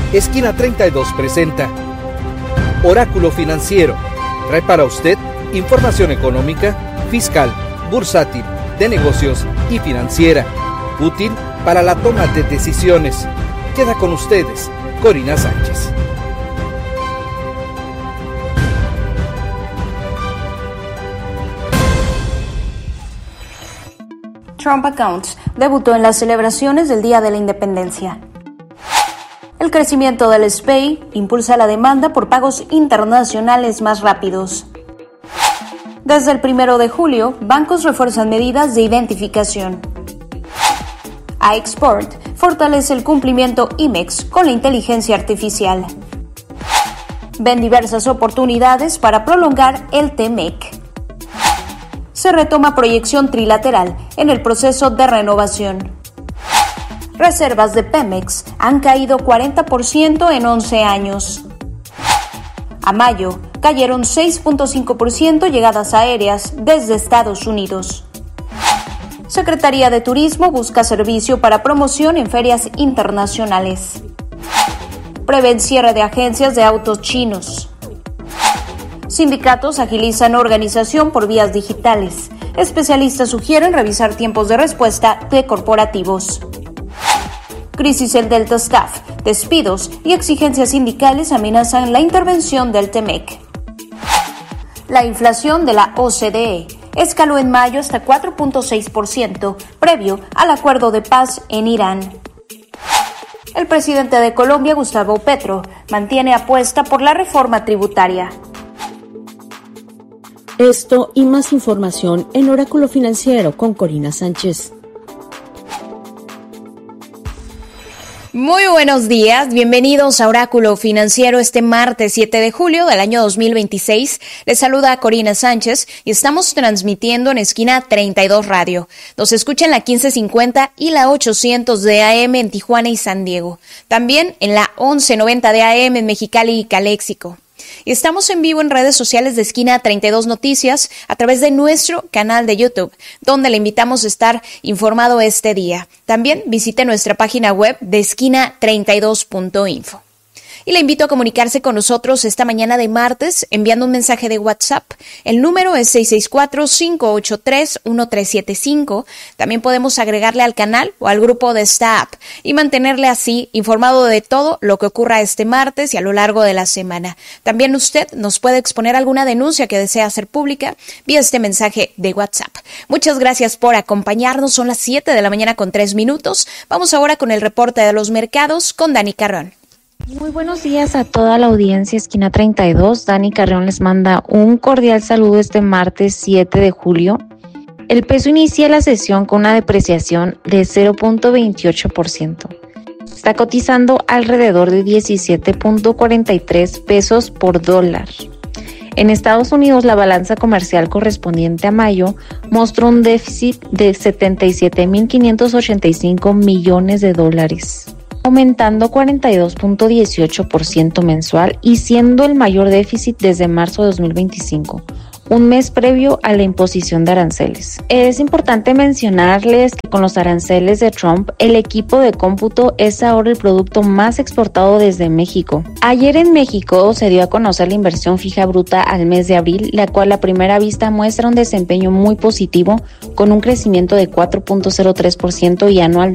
Esquina 32 presenta Oráculo Financiero. Trae para usted información económica, fiscal, bursátil, de negocios y financiera, útil para la toma de decisiones. Queda con ustedes, Corina Sánchez. Trump Accounts debutó en las celebraciones del Día de la Independencia. El crecimiento del SPEI impulsa la demanda por pagos internacionales más rápidos. Desde el 1 de julio, bancos refuerzan medidas de identificación. iExport fortalece el cumplimiento IMEX con la inteligencia artificial. Ven diversas oportunidades para prolongar el TMEC. Se retoma proyección trilateral en el proceso de renovación. Reservas de Pemex han caído 40% en 11 años. A mayo, cayeron 6.5% llegadas aéreas desde Estados Unidos. Secretaría de Turismo busca servicio para promoción en ferias internacionales. Prevén cierre de agencias de autos chinos. Sindicatos agilizan organización por vías digitales. Especialistas sugieren revisar tiempos de respuesta de corporativos. Crisis el Delta Staff, despidos y exigencias sindicales amenazan la intervención del TMEC. La inflación de la OCDE escaló en mayo hasta 4.6%, previo al acuerdo de paz en Irán. El presidente de Colombia, Gustavo Petro, mantiene apuesta por la reforma tributaria. Esto y más información en Oráculo Financiero con Corina Sánchez. Muy buenos días, bienvenidos a Oráculo Financiero este martes 7 de julio del año 2026. Les saluda Corina Sánchez y estamos transmitiendo en Esquina 32 Radio. Nos escucha en la 1550 y la 800 de AM en Tijuana y San Diego. También en la 1190 de AM en Mexicali y Caléxico. Y estamos en vivo en redes sociales de Esquina 32 Noticias a través de nuestro canal de YouTube, donde le invitamos a estar informado este día. También visite nuestra página web de esquina32.info. Y le invito a comunicarse con nosotros esta mañana de martes enviando un mensaje de WhatsApp. El número es 664-583-1375. También podemos agregarle al canal o al grupo de esta app y mantenerle así informado de todo lo que ocurra este martes y a lo largo de la semana. También usted nos puede exponer alguna denuncia que desea hacer pública vía este mensaje de WhatsApp. Muchas gracias por acompañarnos. Son las 7 de la mañana con 3 minutos. Vamos ahora con el reporte de los mercados con Dani Carrón. Muy buenos días a toda la audiencia Esquina 32. Dani Carrión les manda un cordial saludo este martes 7 de julio. El peso inicia la sesión con una depreciación de 0.28%. Está cotizando alrededor de 17.43 pesos por dólar. En Estados Unidos, la balanza comercial correspondiente a mayo mostró un déficit de 77.585 millones de dólares. Aumentando 42.18% mensual y siendo el mayor déficit desde marzo de 2025, un mes previo a la imposición de aranceles. Es importante mencionarles que con los aranceles de Trump, el equipo de cómputo es ahora el producto más exportado desde México. Ayer en México se dio a conocer la inversión fija bruta al mes de abril, la cual a primera vista muestra un desempeño muy positivo con un crecimiento de 4.03% y anual